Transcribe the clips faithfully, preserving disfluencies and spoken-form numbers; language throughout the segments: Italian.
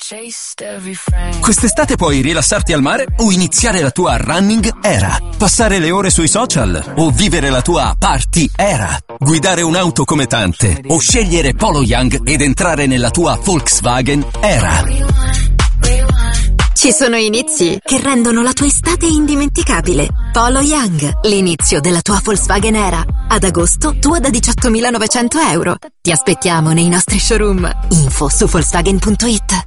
Quest'estate puoi rilassarti al mare o iniziare la tua running era, passare le ore sui social o vivere la tua party era, guidare un'auto come tante o scegliere Polo Young ed entrare nella tua Volkswagen era. Ci sono inizi che rendono la tua estate indimenticabile. Polo Young, l'inizio della tua Volkswagen Era. Ad agosto, tua da diciottomilanovecento euro. Ti aspettiamo nei nostri showroom. Info su Volkswagen punto it.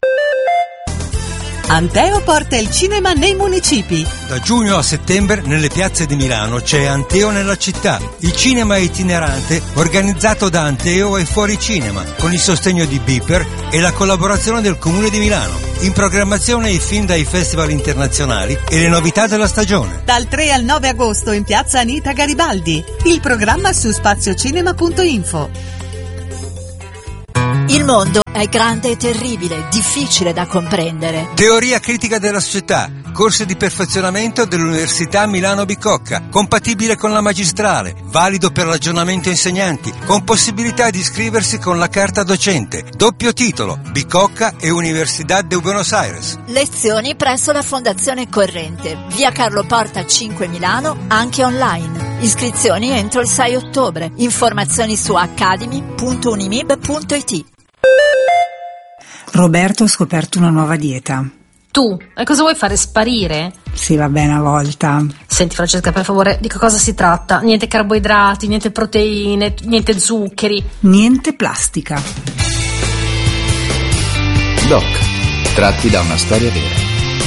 Anteo porta il cinema nei municipi. Da giugno a settembre nelle piazze di Milano c'è Anteo nella città, il cinema itinerante organizzato da Anteo e Fuori Cinema, con il sostegno di Beeper e la collaborazione del Comune di Milano. In programmazione i film dai festival internazionali e le novità della stagione. Dal tre al nove agosto in piazza Anita Garibaldi. Il programma su spaziocinema punto info. Il mondo è grande e terribile, difficile da comprendere. Teoria critica della società, corso di perfezionamento dell'Università Milano Bicocca, compatibile con la magistrale, valido per l'aggiornamento insegnanti, con possibilità di iscriversi con la carta docente, doppio titolo, Bicocca e Universidad de Buenos Aires. Lezioni presso la Fondazione Corrente, via Carlo Porta cinque Milano, anche online. Iscrizioni entro il sei ottobre. Informazioni su academy punto unimib punto it. Roberto, ho scoperto una nuova dieta. Tu? E cosa vuoi fare? Sparire? Sì, va bene una volta. Senti Francesca, per favore, di che cosa si tratta? Niente carboidrati, niente proteine, niente zuccheri. Niente plastica. Doc, tratti da una storia vera.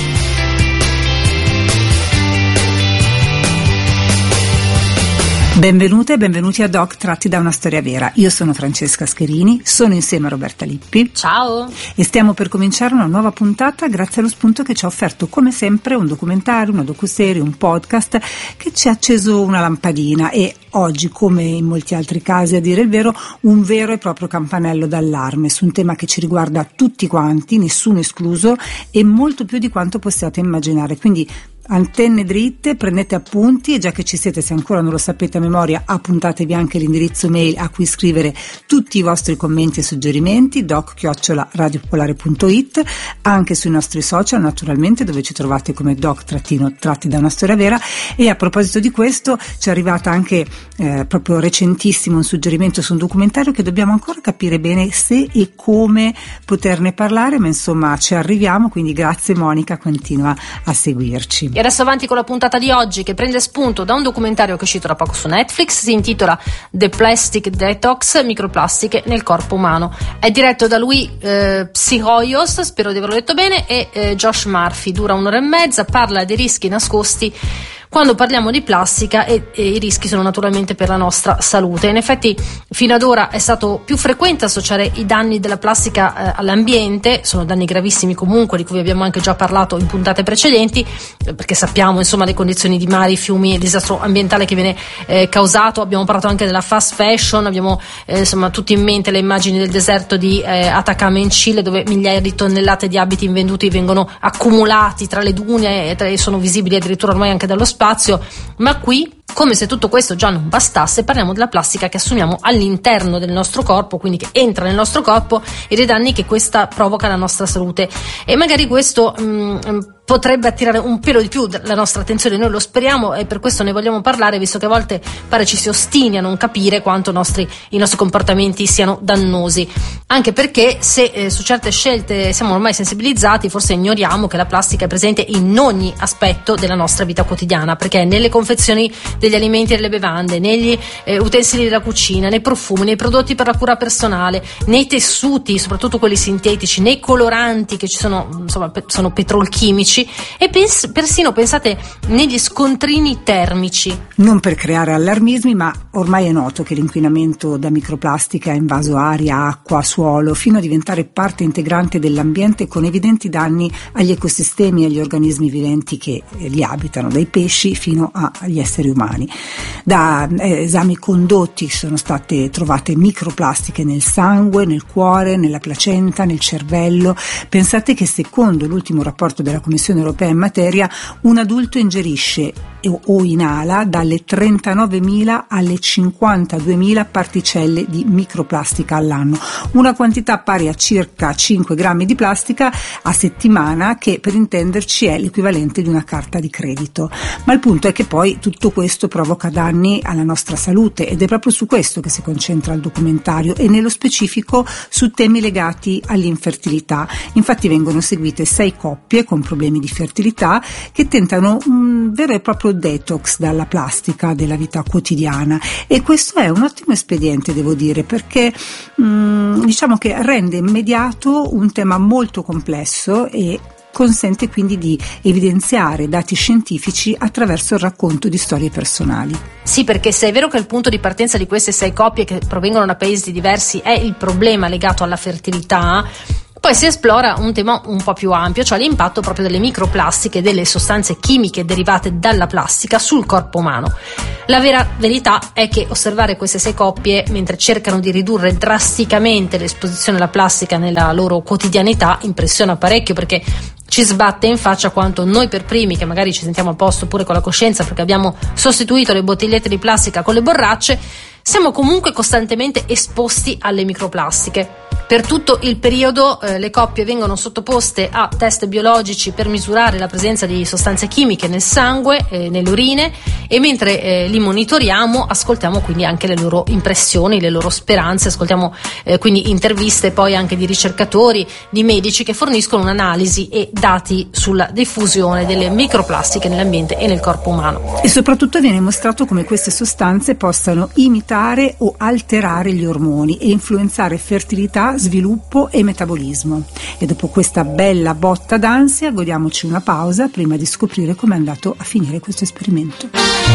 Benvenute e benvenuti a Doc tratti da una storia vera. Io sono Francesca Scherini, sono insieme a Roberta Lippi. Ciao! E stiamo per cominciare una nuova puntata grazie allo spunto che ci ha offerto come sempre un documentario, una docuserie, un podcast che ci ha acceso una lampadina e oggi, come in molti altri casi a dire il vero, un vero e proprio campanello d'allarme su un tema che ci riguarda tutti quanti, nessuno escluso e molto più di quanto possiate immaginare. Quindi antenne dritte, prendete appunti e già che ci siete, se ancora non lo sapete a memoria, appuntatevi anche l'indirizzo mail a cui scrivere tutti i vostri commenti e suggerimenti, doc chiocciola radiopopolare punto it, anche sui nostri social naturalmente, dove ci trovate come doc trattino tratti da una storia vera. E a proposito di questo ci è arrivata anche eh, proprio recentissimo un suggerimento su un documentario che dobbiamo ancora capire bene se e come poterne parlare, ma insomma ci arriviamo, quindi grazie Monica, continua a seguirci. E adesso avanti con la puntata di oggi, che prende spunto da un documentario che è uscito da poco su Netflix, si intitola The Plastic Detox, microplastiche nel corpo umano. È diretto da Louis eh, Psihoyos, spero di averlo detto bene, e eh, Josh Murphy, dura un'ora e mezza, parla dei rischi nascosti quando parliamo di plastica e, e i rischi sono naturalmente per la nostra salute. In effetti fino ad ora è stato più frequente associare i danni della plastica eh, all'ambiente, sono danni gravissimi comunque, di cui abbiamo anche già parlato in puntate precedenti, eh, perché sappiamo insomma le condizioni di mari, fiumi, il disastro ambientale che viene eh, causato. Abbiamo parlato anche della fast fashion, abbiamo eh, insomma tutti in mente le immagini del deserto di eh, Atacama in Cile, dove migliaia di tonnellate di abiti invenduti vengono accumulati tra le dune e, tra, e sono visibili addirittura ormai anche dallo spazio. Ma qui, come se tutto questo già non bastasse, parliamo della plastica che assumiamo all'interno del nostro corpo, quindi che entra nel nostro corpo, e dei danni che questa provoca alla nostra salute. E magari questo mh, potrebbe attirare un pelo di più la nostra attenzione, noi lo speriamo, e per questo ne vogliamo parlare, visto che a volte pare ci si ostini a non capire quanto nostri, i nostri comportamenti siano dannosi, anche perché se eh, su certe scelte siamo ormai sensibilizzati, forse ignoriamo che la plastica è presente in ogni aspetto della nostra vita quotidiana, perché nelle confezioni degli alimenti e delle bevande, negli eh, utensili della cucina, nei profumi, nei prodotti per la cura personale, nei tessuti, soprattutto quelli sintetici, nei coloranti che ci sono, insomma, pe- sono petrolchimici, e pens- persino pensate negli scontrini termici. Non per creare allarmismi, ma ormai è noto che l'inquinamento da microplastica ha invaso aria, acqua, suolo, fino a diventare parte integrante dell'ambiente, con evidenti danni agli ecosistemi e agli organismi viventi che li abitano, dai pesci fino agli esseri umani. Da eh, esami condotti sono state trovate microplastiche nel sangue, nel cuore, nella placenta, nel cervello. Pensate che secondo l'ultimo rapporto della Commissione europea in materia, un adulto ingerisce o inala dalle trentanovemila alle cinquantaduemila particelle di microplastica all'anno, una quantità pari a circa cinque grammi di plastica a settimana, che per intenderci è l'equivalente di una carta di credito. Ma il punto è che poi tutto questo provoca danni alla nostra salute, ed è proprio su questo che si concentra il documentario, e nello specifico su temi legati all'infertilità. Infatti vengono seguite sei coppie con problemi di fertilità che tentano un vero e proprio detox dalla plastica della vita quotidiana, e questo è un ottimo espediente, devo dire, perché mh, diciamo che rende immediato un tema molto complesso e consente quindi di evidenziare dati scientifici attraverso il racconto di storie personali. Sì, perché se è vero che il punto di partenza di queste sei coppie che provengono da paesi diversi è il problema legato alla fertilità, poi si esplora un tema un po' più ampio, cioè l'impatto proprio delle microplastiche e delle sostanze chimiche derivate dalla plastica sul corpo umano. La vera verità è che osservare queste sei coppie mentre cercano di ridurre drasticamente l'esposizione alla plastica nella loro quotidianità impressiona parecchio, perché ci sbatte in faccia quanto noi per primi, che magari ci sentiamo a posto pure con la coscienza perché abbiamo sostituito le bottigliette di plastica con le borracce, siamo comunque costantemente esposti alle microplastiche. Per tutto il periodo eh, le coppie vengono sottoposte a test biologici per misurare la presenza di sostanze chimiche nel sangue, eh, nelle urine, e mentre eh, li monitoriamo ascoltiamo quindi anche le loro impressioni, le loro speranze, ascoltiamo eh, quindi interviste poi anche di ricercatori, di medici che forniscono un'analisi e dati sulla diffusione delle microplastiche nell'ambiente e nel corpo umano. E soprattutto viene mostrato come queste sostanze possano imitare o alterare gli ormoni e influenzare fertilità, sviluppo e metabolismo. E dopo questa bella botta d'ansia godiamoci una pausa prima di scoprire come è andato a finire questo esperimento.